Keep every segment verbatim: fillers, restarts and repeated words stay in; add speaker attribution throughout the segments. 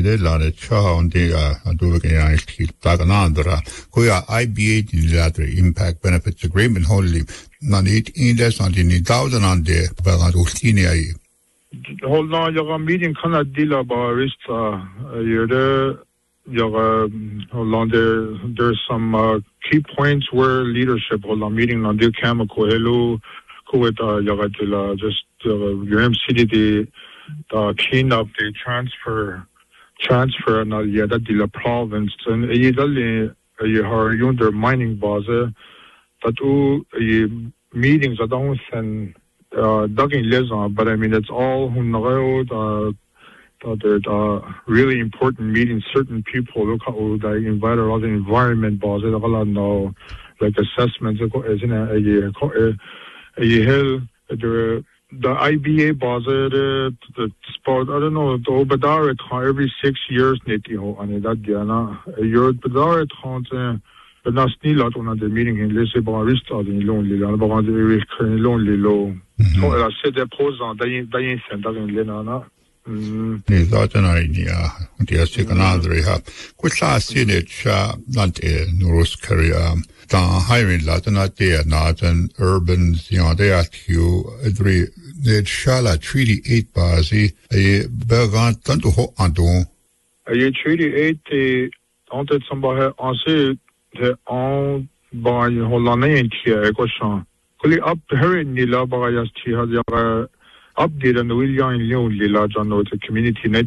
Speaker 1: here la de cha on de do ke ya ki ta kana andra ko ya I B A the impact benefits agreement wholly nan it in less on the thousand on de ba ga do tini ai
Speaker 2: hold on your meeting kana dila ba rista yede your hold on there there's some uh, key points where leadership hold on meeting on the chemical hello ko eta your just U M C the the clean up the transfer transfer na yada de la province and yidali you har yonder mining base that u meetings I don't and uh dogging liaison but I mean it's all who know uh that uh really important meetings certain people look how they invite all the environment base all know like assessments is in a a a hill the the I B A base the the sport I don't know the Obadar every six years neti ho and that diana your Obadar trente the national lot on the meeting in les baristes in lonely la ba de lonely low so la c'est des posants d'ailleurs d'ailleurs c'est dans le nana
Speaker 1: ni that an idea the second other ha quella sine cha not a neuros career ta hiring lot not there not an urban you know they are you every the Shala Treaty eight base a bergan tanto ho ando
Speaker 2: a Treaty eight the entre somebody ensuite the on by Hollandais qui question kuli up her ni la bagayas ti ha ya update on the William Leon Lila John the community net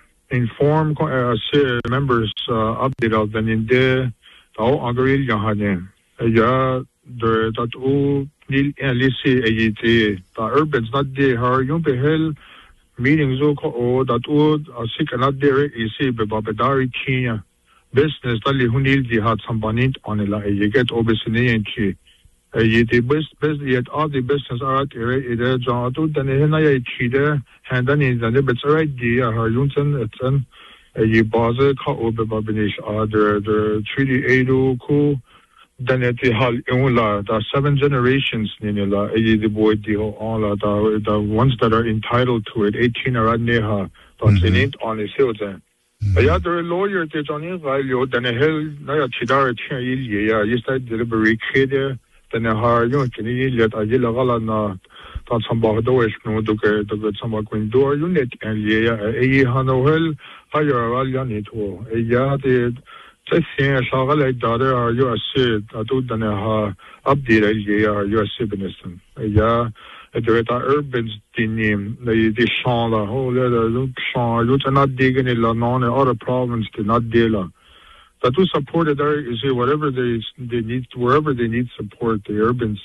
Speaker 2: inform uh, members uh, update of them in the all angry Johanne ya the that all nil en lycée ayité the urbans not there har yon behel meetings o that all sick not there ici be babadari Kenya business tali hunil di had some banit on la you get obesity and ki ayité best best yet all the business are there ide john to then hena ya chide handan in the but right dia har yunten it's an a base ka obe babinish other the treaty eight ko then it hal la the seven generations ninila e the boy the all the the ones that are entitled to it eighteen are neha that's in it on the field then yeah the lawyer the johnny value then hell na ya chidar chi ya you start deliberate kid then har you can let ajila gala na that somebody do is no do ke do somebody going do unit and yeah e hanohel higher value need to yeah the Testing شغال إدارة يو إس أدود أنها update الجيا يو إس بنستن يا إدارة urban دينيم ليدي شان لا هو لا لو شان لو تنا ديجن إلا نون other province دي not ديلا that to support it there is whatever they they need wherever they need support the urbans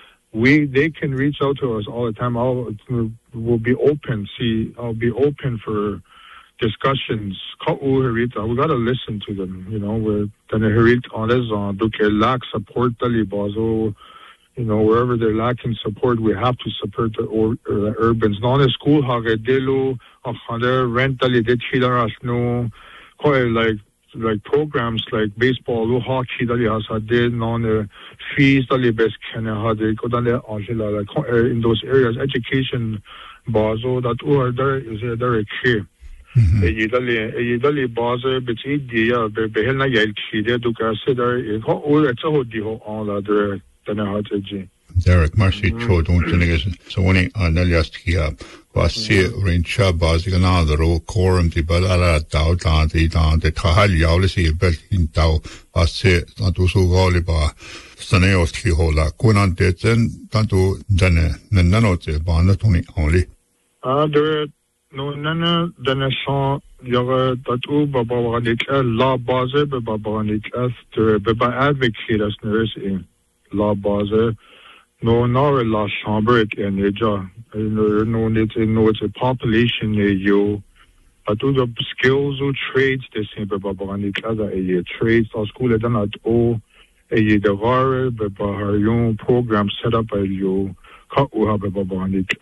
Speaker 2: we they can reach out to us all the time I'll will be open see I'll be open for discussions we got to listen to them you know with the lack support you know wherever they're lacking support we have to support the, or, or the urbans non school rent like like programs like baseball hockey non fees in those areas education that or there is there a clear Yidali Yidali Baza, but Idia, Behena Yelchide, Ducasida, or at Sahodio on the Tanahataji.
Speaker 1: Derek Marcy Cho, don't you know? So when I just here was see Rincha Baziganado, Corum, the Balala, Dautan, the Down, the Tahali, Yawlisi, Belt in Tau, was say, Natusu Goliba, Saneos Kihola, Kunan Detzen, Tantu Dane, Nanote, Banatoni only.
Speaker 2: Ah, there. No, nana danashon yaga tatu baba wanik la base be baba wanik after be ba advocate as nursing la base no nor la chambre et energia no no need no it's a population you but the skills or trades the same be baba wanik other a trades or school dan at all a the var be ba yon program set up by you ka u have baba wanik